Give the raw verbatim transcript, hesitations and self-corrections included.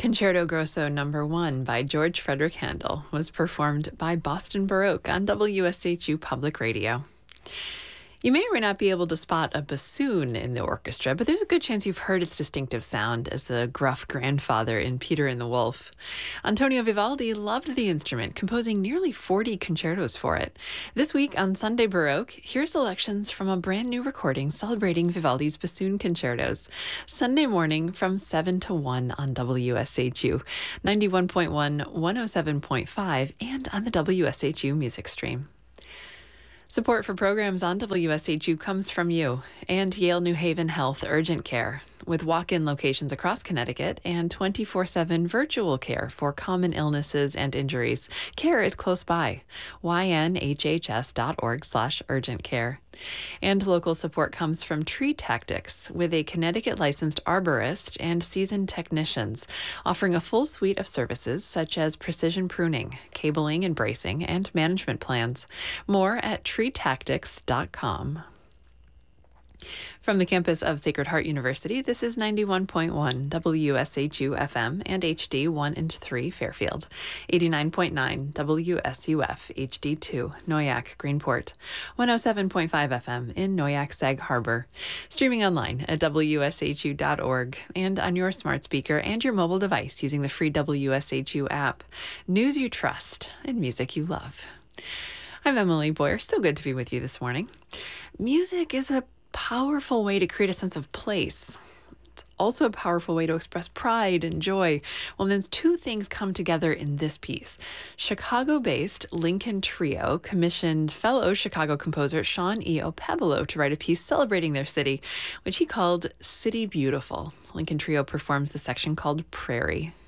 Concerto Grosso Number One by George Frederick Handel was performed by Boston Baroque on W S H U Public Radio. You may or may not be able to spot a bassoon in the orchestra, but there's a good chance you've heard its distinctive sound as the gruff grandfather in Peter and the Wolf. Antonio Vivaldi loved the instrument, composing nearly forty concertos for it. This week on Sunday Baroque, here are selections from a brand new recording celebrating Vivaldi's bassoon concertos. Sunday morning from seven to one on W S H U, ninety-one point one, one oh seven point five, and on the W S H U music stream. Support for programs on W S H U comes from you and Yale New Haven Health Urgent Care, with walk-in locations across Connecticut and twenty-four seven virtual care for common illnesses and injuries. Care is close by. Y N H H S dot org slash urgent care. And local support comes from Tree Tactics, with a Connecticut licensed arborist and seasoned technicians, offering a full suite of services such as precision pruning, cabling and bracing, and management plans. More at tree tactics dot com. From the campus of Sacred Heart University, this is ninety-one point one W S H U F M and H D one and three Fairfield, eighty-nine point nine W S U F H D two Noyac Greenport, one oh seven point five F M in Noyac Sag Harbor, streaming online at W S H U dot org and on your smart speaker and your mobile device using the free W S H U app. News you trust and music you love. I'm Emily Boyer. So good to be with you this morning. Music is a powerful way to create a sense of place. It's also a powerful way to express pride and joy. Well, then two things come together in this piece. Chicago-based Lincoln Trio commissioned fellow Chicago composer Sean E. Opebolo to write a piece celebrating their city, which he called City Beautiful. Lincoln Trio performs the section called Prairie.